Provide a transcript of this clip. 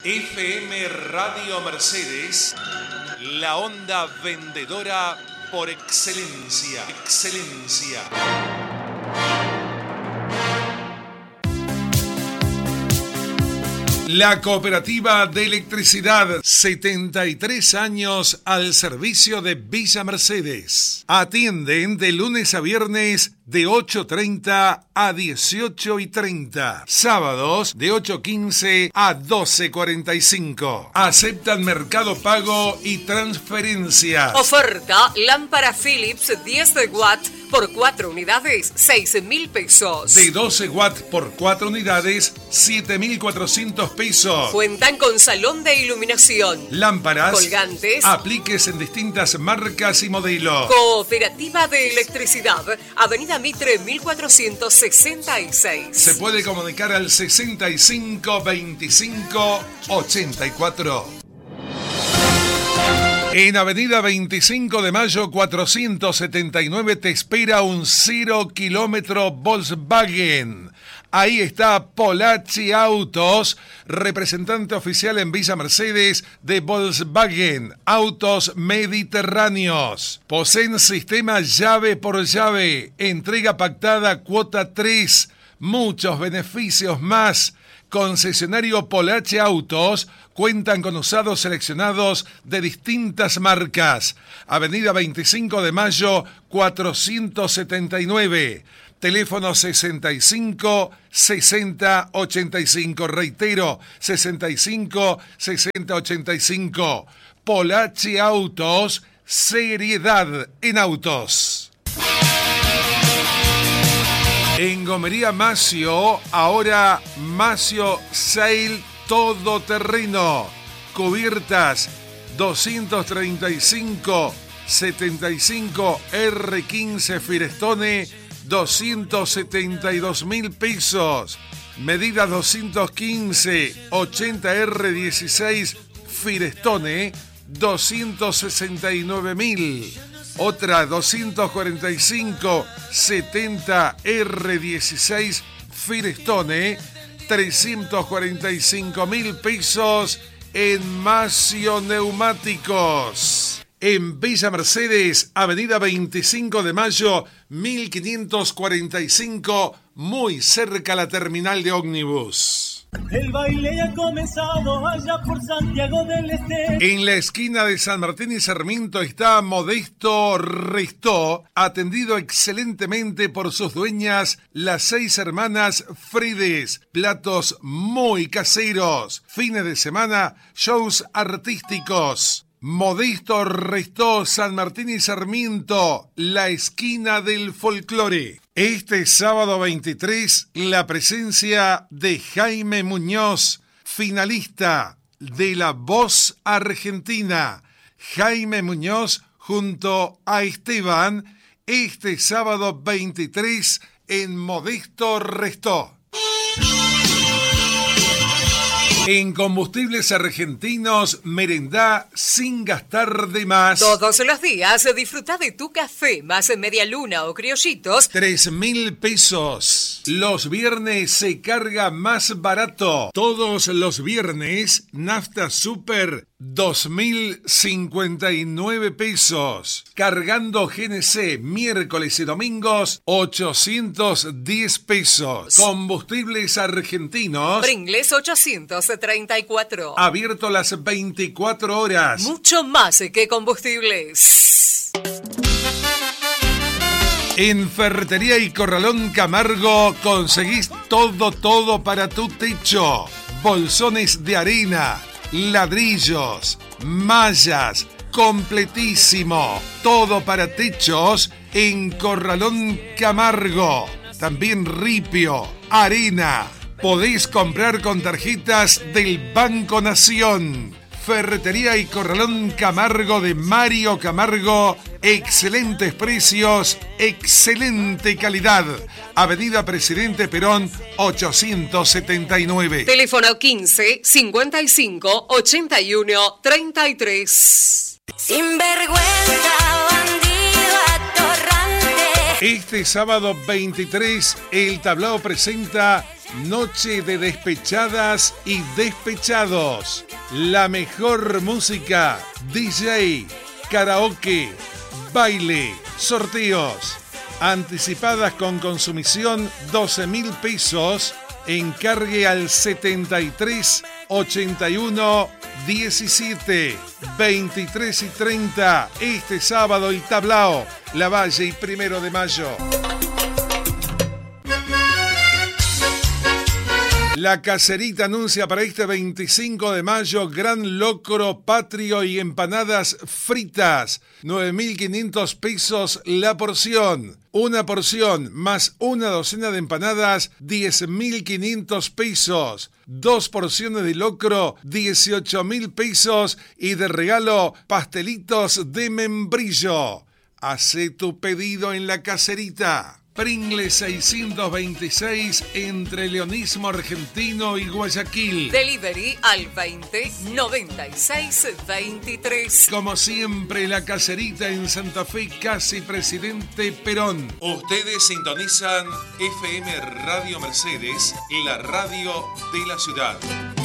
FM Radio Mercedes, la onda vendedora por excelencia. La Cooperativa de Electricidad, 73 años al servicio de Villa Mercedes. Atienden de lunes a viernes de 8:30 a 18:30. Sábados de 8:15 a 12:45. Aceptan Mercado Pago y transferencias. Oferta: lámpara Philips 10 watts por 4 unidades, 6.000 pesos. De 12 watts por 4 unidades, 7.400 pesos. Cuentan con salón de iluminación, lámparas, colgantes, apliques en distintas marcas y modelos. Cooperativa de Electricidad, Avenida Mitre 1466. Se puede comunicar al 65 25 84. En Avenida 25 de Mayo 479 te espera un 0 kilómetro Volkswagen. Ahí está Polacci Autos, representante oficial en Villa Mercedes de Volkswagen, autos mediterráneos. Poseen sistema llave por llave, entrega pactada cuota 3, muchos beneficios más. Concesionario Polacci Autos, cuentan con usados seleccionados de distintas marcas. Avenida 25 de Mayo 479. Teléfono 65 60 85. Reitero, 65 60 85. Polacci Autos, seriedad en autos. En Gomería Macio, ahora Macio Sale todoterreno. Cubiertas 235 75 R15 Firestone, 272.000 pesos. Medida 215 80 R16 Firestone, 269.000. Otra 245 70 R16 Firestone, 345.000 pesos en Macio Neumáticos. En Villa Mercedes, Avenida 25 de Mayo 1545, muy cerca a la terminal de ómnibus. El baile ha comenzado allá por Santiago del Este. En la esquina de San Martín y Sarmiento está Modesto Restó, atendido excelentemente por sus dueñas, las 6 hermanas Frides. Platos muy caseros. Fines de semana, shows artísticos. Modesto Restó, San Martín y Sarmiento, la esquina del folclore. Este sábado 23, la presencia de Jaime Muñoz, finalista de La Voz Argentina. Jaime Muñoz junto a Esteban, este sábado 23 en Modesto Restó. En Combustibles Argentinos, merendá sin gastar de más. Todos los días disfruta de tu café más media luna o criollitos. 3.000 pesos. Los viernes se carga más barato. Todos los viernes, Nafta Super, 2.059 pesos. Cargando GNC, miércoles y domingos, 810 pesos. Combustibles Argentinos. Pringles 834. Abierto las 24 horas. Mucho más que combustibles. En Ferretería y Corralón Camargo conseguís todo para tu techo. Bolsones de arena, ladrillos, mallas, completísimo. Todo para techos en Corralón Camargo. También ripio, arena. Podés comprar con tarjetas del Banco Nación. Ferretería y Corralón Camargo de Mario Camargo. Excelentes precios, excelente calidad. Avenida Presidente Perón 879. Teléfono 15 55 81 33. Sinvergüenza, bandido, atorrante. Este sábado 23, el Tablao presenta Noche de despechadas y despechados. La mejor música, DJ, karaoke, baile, sorteos. Anticipadas con consumición 12.000 pesos. Encargue al 73 81 17 23 y 30. Este sábado el Tablao, Lavalle y 1 de mayo. La Caserita anuncia para este 25 de mayo gran locro patrio y empanadas fritas. 9.500 pesos la porción. Una porción más una docena de empanadas, 10.500 pesos. 2 porciones de locro, 18.000 pesos. Y de regalo, pastelitos de membrillo. Hacé tu pedido en La Caserita. Pringles 626 entre Leonismo Argentino y Guayaquil. Delivery al 20 96 23. Como siempre, La Caserita en Santa Fe, casi Presidente Perón. Ustedes sintonizan FM Radio Mercedes, la radio de la ciudad.